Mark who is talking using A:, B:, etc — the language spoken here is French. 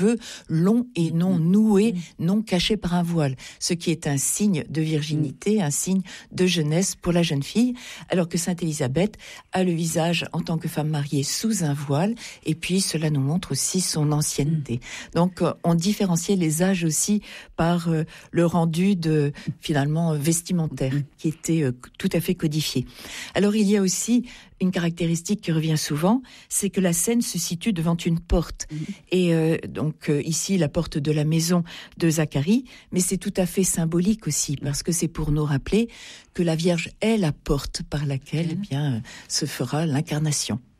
A: long et non noué, non caché par un voile, ce qui est un signe de virginité, un signe de jeunesse pour la jeune fille, alors que Sainte Élisabeth a le visage en tant que femme mariée sous un voile, et puis cela nous montre aussi son ancienneté. Donc on différenciait les âges aussi par le rendu de finalement vestimentaire qui était tout à fait codifié. Alors il y a aussi une caractéristique qui revient souvent, c'est que la scène se situe devant une porte. Et donc ici, la porte de la maison de Zacharie, mais c'est tout à fait symbolique aussi, parce que c'est pour nous rappeler que la Vierge est la porte par laquelle eh bien, se fera l'incarnation.